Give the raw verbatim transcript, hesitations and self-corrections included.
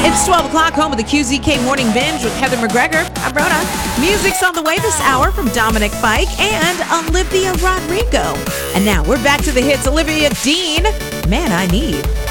It's twelve o'clock, home of the Q Z K Morning Binge with Heather McGregor. I'm Rhoda. Music's on the way this hour from Dominic Fike and Olivia Rodrigo. And now we're back to the hits. Olivia Dean, Man I Need.